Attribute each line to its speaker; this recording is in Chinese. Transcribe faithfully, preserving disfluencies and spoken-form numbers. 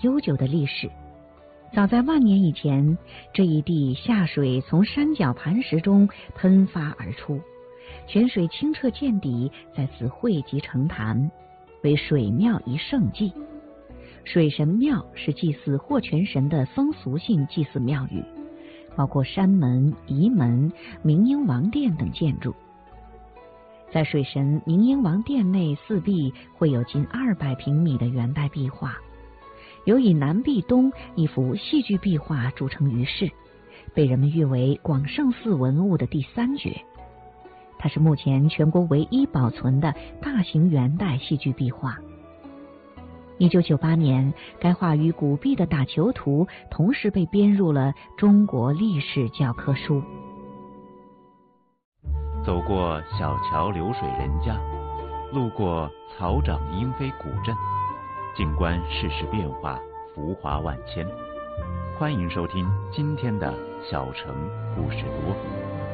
Speaker 1: 悠久的历史。早在万年以前，这一地下水从山脚磐石中喷发而出，泉水清澈见底，在此汇集成潭，为水庙一圣迹。水神庙是祭祀霍泉神的风俗性祭祀庙宇，包括山门、仪门、明英王殿等建筑。在水神明英王殿内四壁会有近二百平米的元代壁画，有以南壁东一幅戏剧壁画著称于世，被人们誉为广胜寺文物的第三绝。它是目前全国唯一保存的大型元代戏剧壁画。一九九八年，该画与古壁的打球图同时被编入了中国历史教科书。
Speaker 2: 走过小桥流水人家，路过草长莺飞古镇，静观世事变化，浮华万千。欢迎收听今天的小城故事多。